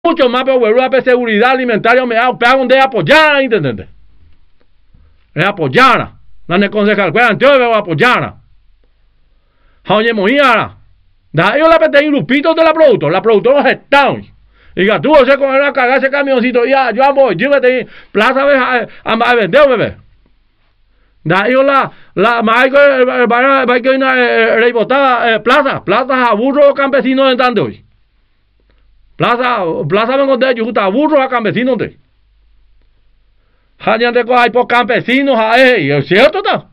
mucho más, pero vuelvo a seguridad alimentaria, me da donde apoyar, ¿entendés? Es apoyar. La ne concejal, pues, antes de apoyar. Oye, moía. Da yo la pete grupitos de la productora están. Y que tú se coger a cagar ese camioncito, ya, yo amo, llévate plaza a vender, bebé. Da yo la va que una rebotada plaza a burro campesino de tanto hoy. Plaza vengo de yuta burro a campesino de. Hayan de hay por campesinos es cierto está.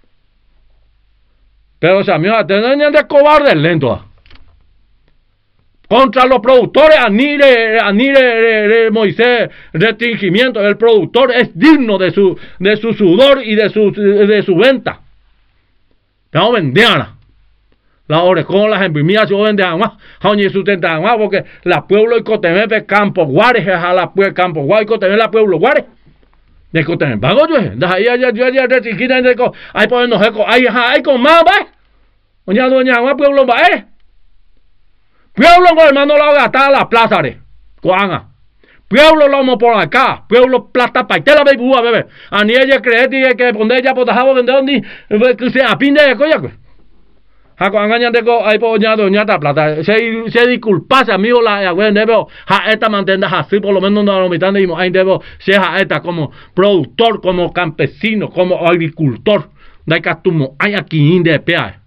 Pero si a mí me de cobarde lento. Contra los productores, Anire Moisés, restringimiento. El productor es digno de su sudor y de su venta. Tengo vendiana. La orejón, las empimías, yo vendean más. Jañe sustentan más porque la pueblo y Cotemepe, Campo Guares, a la Campo Guares y Cotemepe, la pueblo Guares. De Cotemepe, pago yo, ya restringida, ahí ponernos eco, ahí con más, ¿va? Doña, pueblo, ¿va? Pueblo, hermano, la gastar la plaza, Coanga. Pueblo, lo vamos por acá. Pueblo, plata, paitela, bebé. A ni ella cree que poner ya por tajado, vender, ni que se apinde de coya, pues. Jaco engañan de co, ahí por doña plata. Se disculpase, amigo, la güey, debo, esta mantenda así, por lo menos no lo mitad de ahí debo, sea esta como productor, como campesino, como agricultor. De castumo, hay aquí de pea.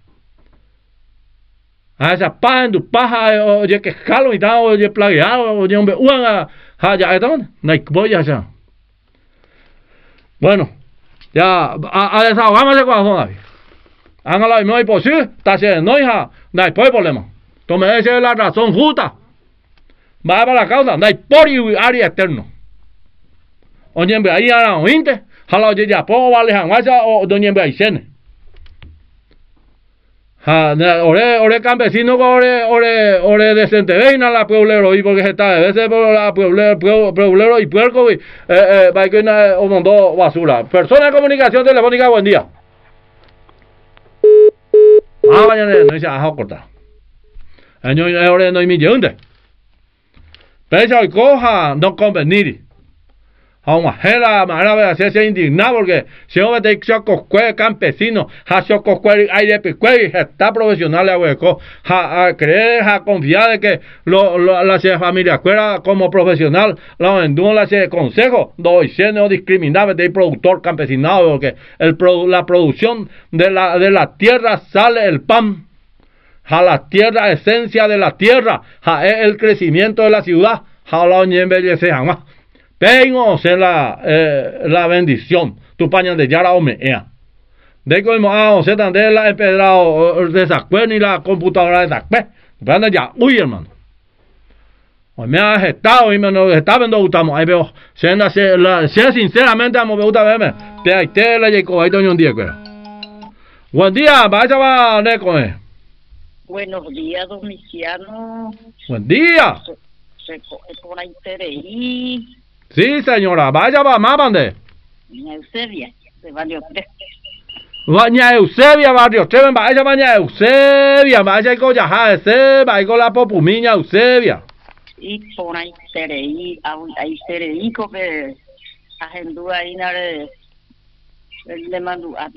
A esa paja en tu paja, oye, que jalo y tal, oye, plagueado, oye, hombre, ya, no hay boya ya. Bueno, ya, a desahogamos ese corazón, David. Hágalo, no hay posible, está haciendo, no, hija, no hay problema. Tome esa es la razón justa. Va para la causa, no hay por y área externo. Oye, hombre, ahí a la ointe, jala, oye, ya, pongo vale, janguacha, o doña, hombre, ahí cene. Ore campesino ore decente veina la pueblero y porque se está de veces por la pueblero y puerco y va que una o mandó basura. Persona de comunicación telefónica, buen día. Mañana no se ha cortado. Año ore no hay millón. Pero coja no convenir. Aún la manera de hacerse indignado porque si no me dice que campesino, hace que aire picué está profesional a hueco, a creer, a confiar de que la familia fuera como profesional, la vendún la consejo, no no discriminar de productor campesinado porque la producción de la tierra sale el pan. A la tierra, esencia de la tierra, a el crecimiento de la ciudad, a la embellece jamás. Tengo la bendición. Tu paña de Yara o mea. De como se tan de la empedrado de Sacue ni la computadora de Sacue. Pero ya, uy, hermano. Hoy me ha gestado y me está viendo gustamos. Ahí veo, sea sinceramente, amo, me gusta verme. Te hay tela y ahí doña un día, buen día, vaya va, Neco. Buenos días, Domiciano. Buen día. Se coge por ahí Tereí. Sí, señora, vaya va, más mande. Doña Eusebia, de Barrio 3. Doña Eusebia, Barrio 3, vaya, doña Eusebia, vaya con ya, vaya con la popumiña Eusebia. Y por ahí Tereí, ahí Tereí, que agendó ahí, le mandó a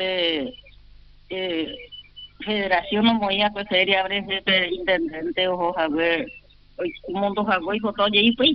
Federación no voy a sería abre ese intendente ojo a ver un mundo hago y foto y pues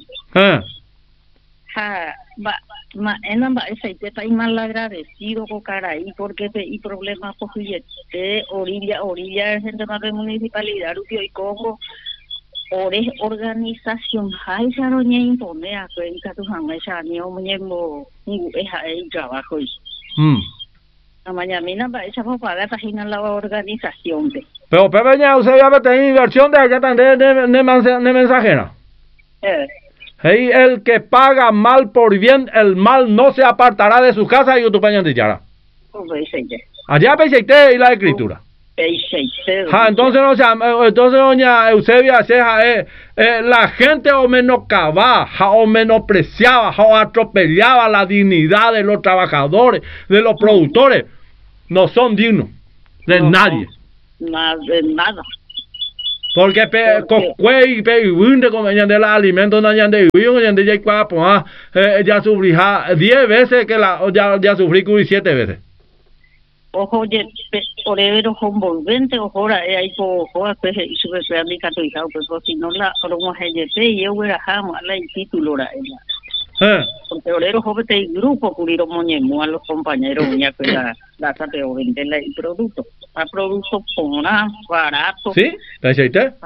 va ese te está mal agradecido con caray porque te y problemas porque orilla gente más de municipalidad y como organización hay ya no ni impone a cuenta tu jamás ya ni un muñeco es trabajo la mañana va esa para página la organización de pero pequeña usted ya va tener inversión de allá de mensajera. Hey, el que paga mal por bien, el mal no se apartará de su casa y tu pañal de Yara. Allá peseite y la escritura. Entonces no entonces doña Eusebia la gente o menoscababa o menospreciaba o atropellaba la dignidad de los trabajadores, de los productores. No son dignos de nadie. De nada. Porque cosquei pe hunde como de los alimentos no hayan de vivir en de ya cuapo ya sufrí 10 veces que la ya sufrí 7 veces. Ojo ye orevero envolvente ojo ra ahí ojo pues y sube se andi cato y pues si no la como GT y yo era jama la título ra ella. Porque orero joven te grupo curiro moñemo a los compañeros ya que la trate o vender el producto. A producto para barato. Sí, ¿te